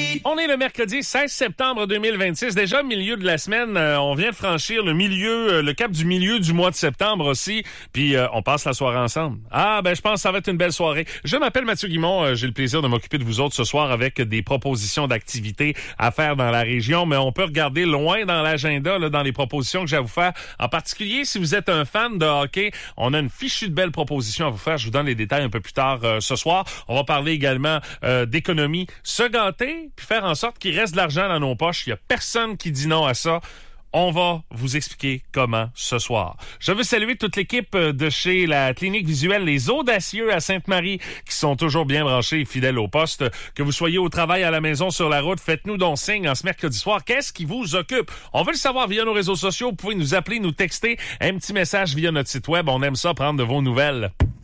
On est le mercredi 16 septembre 2026, déjà milieu de la semaine. On vient de franchir le cap du milieu du mois de septembre aussi. Puis on passe la soirée ensemble. Je pense que ça va être une belle soirée. Je m'appelle Mathieu Guimond. J'ai le plaisir de m'occuper de vous autres ce soir avec des propositions d'activités à faire dans la région. Mais on peut regarder loin dans l'agenda, là, dans les propositions que j'ai à vous faire. En particulier, si vous êtes un fan de hockey, on a une fichue de belles propositions à vous faire. Je vous donne les détails un peu plus tard ce soir. On va parler également d'économie, se gâter, puis faire en sorte qu'il reste de l'argent dans nos poches. Il y a personne qui dit non à ça. On va vous expliquer comment ce soir. Je veux saluer toute l'équipe de chez la clinique visuelle Les Audacieux à Sainte-Marie qui sont toujours bien branchés et fidèles au poste. Que vous soyez au travail, à la maison, sur la route, faites-nous donc signe en ce mercredi soir. Qu'est-ce qui vous occupe? On veut le savoir via nos réseaux sociaux. Vous pouvez nous appeler, nous texter, un petit message via notre site web. On aime ça, prendre de vos nouvelles.